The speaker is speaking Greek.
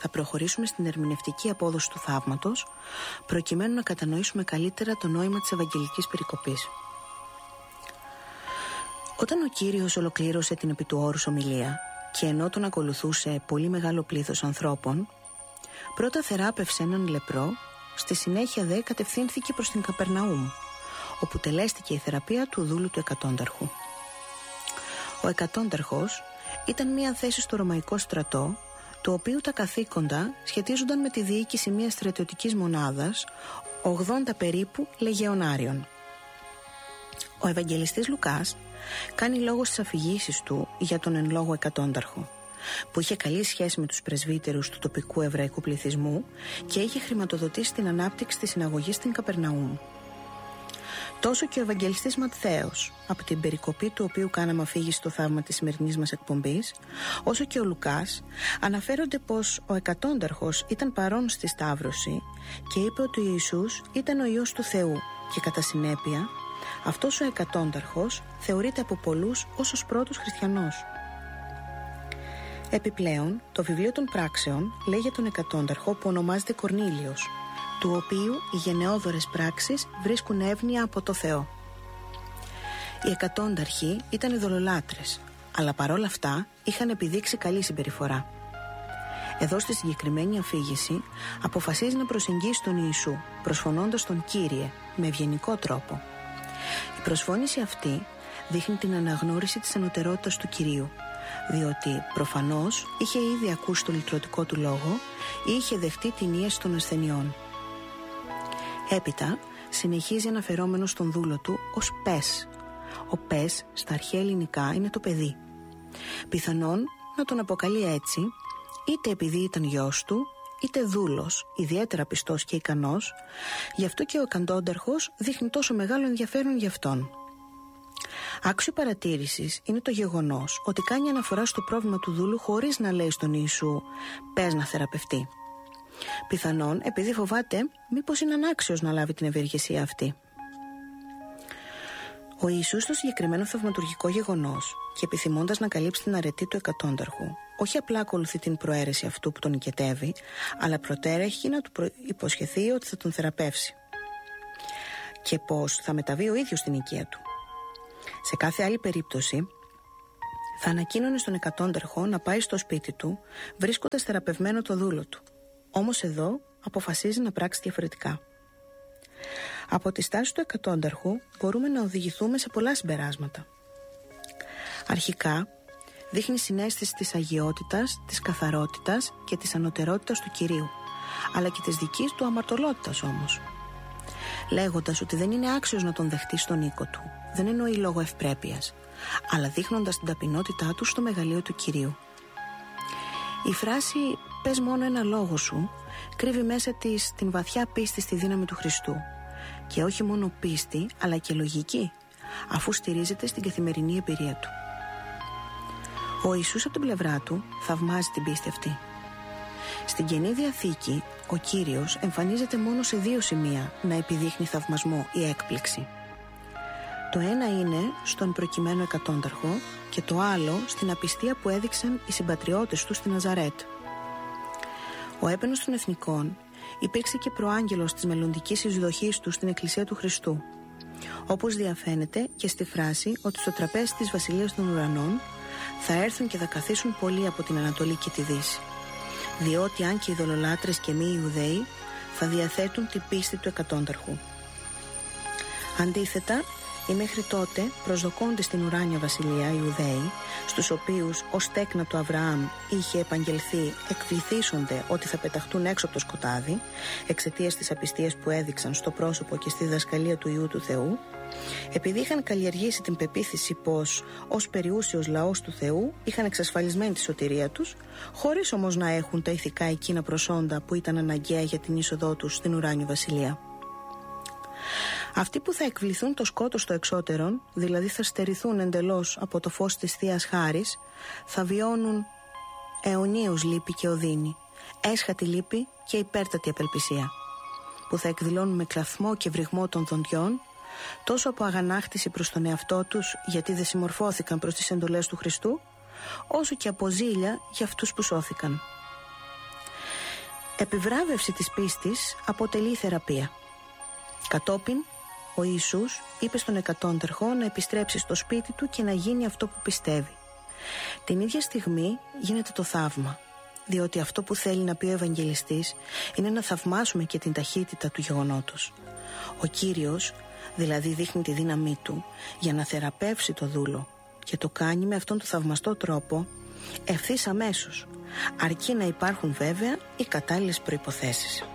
θα προχωρήσουμε στην ερμηνευτική απόδοση του θαύματος, προκειμένου να κατανοήσουμε καλύτερα το νόημα της Ευαγγελικής περικοπής. Όταν ο Κύριος ολοκλήρωσε την επί του όρους ομιλία και ενώ τον ακολουθούσε πολύ μεγάλο πλήθος ανθρώπων, πρώτα θεράπευσε έναν λεπρό, στη συνέχεια δε κατευθύνθηκε προς την Καπερναούμ, όπου τελέστηκε η θεραπεία του δούλου του εκατόνταρχου. Ο εκατόνταρχος ήταν μια θέση στο ρωμαϊκό στρατό, το οποίο τα καθήκοντα σχετίζονταν με τη διοίκηση μιας στρατιωτικής μονάδας, 80 περίπου λεγεωνάριων. Ο Ευαγγελιστής Λουκάς κάνει λόγο στις αφηγήσεις του για τον εν λόγω εκατόνταρχο, που είχε καλή σχέση με τους πρεσβύτερους του τοπικού εβραϊκού πληθυσμού και είχε χρηματοδοτήσει την ανάπτυξη της συναγωγής στην Καπερναούμ. Τόσο και ο Ευαγγελιστής Ματθαίος, από την περικοπή του οποίου κάναμε αφήγηση στο θαύμα της σημερινής μας εκπομπής, όσο και ο Λουκάς, αναφέρονται πως ο εκατόνταρχος ήταν παρόν στη Σταύρωση και είπε ότι ο Ιησούς ήταν ο Υιός του Θεού και κατά συνέπεια αυτός ο εκατόνταρχος θεωρείται από πολλούς ως ο πρώτος χριστιανός. Επιπλέον, το βιβλίο των Πράξεων λέει για τον εκατόνταρχο που ονομάζεται Κορνήλιος, του οποίου οι γενναιόδωρες πράξεις βρίσκουν εύνοια από το Θεό. Οι εκατόνταρχοι ήταν ειδωλολάτρες, αλλά παρόλα αυτά είχαν επιδείξει καλή συμπεριφορά. Εδώ στη συγκεκριμένη αφήγηση αποφασίζει να προσεγγίσει τον Ιησού, προσφωνώντας τον Κύριε με ευγενικό τρόπο. Η προσφώνηση αυτή δείχνει την αναγνώριση της ανωτερότητας του Κυρίου, διότι προφανώς είχε ήδη ακούσει το λυτρωτικό του λόγο ή είχε δεχτεί την ίαση των ασθενειών. Έπειτα συνεχίζει αναφερόμενος στον δούλο του ως πες. Ο πες στα αρχαία ελληνικά είναι το παιδί. Πιθανόν να τον αποκαλεί έτσι, είτε επειδή ήταν γιος του, είτε δούλος, ιδιαίτερα πιστός και ικανός, γι' αυτό και ο εκατόνταρχος δείχνει τόσο μεγάλο ενδιαφέρον γι' αυτόν. Άξιο παρατήρησης είναι το γεγονός ότι κάνει αναφορά στο πρόβλημα του δούλου χωρίς να λέει στον Ιησού «πες να θεραπευτεί». Πιθανόν επειδή φοβάται μήπως είναι ανάξιος να λάβει την ευεργεσία αυτή. Ο Ιησούς στο συγκεκριμένο θαυματουργικό γεγονός και επιθυμώντας να καλύψει την αρετή του εκατόνταρχου, όχι απλά ακολουθεί την προαίρεση αυτού που τον οικετεύει, αλλά προτέρα έχει να του υποσχεθεί ότι θα τον θεραπεύσει και πως θα μεταβεί ο ίδιος στην οικία του. Σε κάθε άλλη περίπτωση θα ανακοίνωνε στον εκατόνταρχο να πάει στο σπίτι του βρίσκοντας θεραπευμένο το δούλο του. Όμως εδώ αποφασίζει να πράξει διαφορετικά. Από τη στάση του εκατόνταρχου μπορούμε να οδηγηθούμε σε πολλά συμπεράσματα. Αρχικά δείχνει συναίσθηση της αγιότητας, της καθαρότητας και της ανωτερότητας του Κυρίου, αλλά και της δικής του αμαρτωλότητας όμως. Λέγοντας ότι δεν είναι άξιος να τον δεχτεί στον οίκο του, δεν εννοεί λόγω ευπρέπειας, αλλά δείχνοντας την ταπεινότητά του στο μεγαλείο του Κυρίου. Η φράση «πες μόνο ένα λόγο σου» κρύβει μέσα της την βαθιά πίστη στη δύναμη του Χριστού, και όχι μόνο πίστη αλλά και λογική, αφού στηρίζεται στην καθημερινή εμπειρία του. Ο Ιησούς από την πλευρά του θαυμάζει την πίστη αυτή. Στην Καινή Διαθήκη ο Κύριος εμφανίζεται μόνο σε δύο σημεία να επιδείχνει θαυμασμό ή έκπληξη. Το ένα είναι στον προκειμένο εκατόνταρχο και το άλλο στην απιστία που έδειξαν οι συμπατριώτες του στη Ναζαρέτ. Ο έπαινος των εθνικών υπήρξε και προάγγελος της μελλοντικής εισδοχής του στην Εκκλησία του Χριστού, όπως διαφαίνεται και στη φράση ότι στο τραπέζι της Βασιλείας των Ουρανών θα έρθουν και θα καθίσουν πολλοί από την Ανατολή και τη Δύση, διότι αν και οι ειδωλολάτρες και μη Ιουδαίοι θα διαθέτουν την πίστη του εκατόνταρχου. Αντίθετα, οι μέχρι τότε προσδοκώντες στην ουράνια βασιλεία Ιουδαίοι, στους οποίους ως τέκνα του Αβραάμ είχε επαγγελθεί εκπληθήσονται ότι θα πεταχτούν έξω από το σκοτάδι εξαιτίας της απιστίας που έδειξαν στο πρόσωπο και στη διδασκαλία του Υιού του Θεού, επειδή είχαν καλλιεργήσει την πεποίθηση πως ως περιούσιος λαός του Θεού είχαν εξασφαλισμένη τη σωτηρία τους, χωρίς όμως να έχουν τα ηθικά εκείνα προσόντα που ήταν αναγκαία για την είσοδό τους στην ουράνια βασιλεία. Αυτοί που θα εκβληθούν το σκότος στο εξώτερον, δηλαδή θα στερηθούν εντελώς από το φως της Θείας Χάρης, θα βιώνουν αιωνίως λύπη και οδύνη, έσχατη λύπη και υπέρτατη απελπισία, που θα εκδηλώνουν με κλαθμό και βρυγμό των δοντιών, τόσο από αγανάκτηση προς τον εαυτό τους γιατί δεν συμμορφώθηκαν προς τις εντολές του Χριστού, όσο και από ζήλια για αυτούς που σώθηκαν. επιβράβευση της πίστης αποτελεί η θεραπεία. Κατόπιν, ο Ιησούς είπε στον εκατόνταρχο να επιστρέψει στο σπίτι του και να γίνει αυτό που πιστεύει. Την ίδια στιγμή γίνεται το θαύμα, διότι αυτό που θέλει να πει ο Ευαγγελιστής είναι να θαυμάσουμε και την ταχύτητα του γεγονότος. Ο Κύριος δηλαδή δείχνει τη δύναμή του για να θεραπεύσει το δούλο και το κάνει με αυτόν τον θαυμαστό τρόπο ευθύς αμέσως, αρκεί να υπάρχουν βέβαια οι κατάλληλες προϋποθέσεις.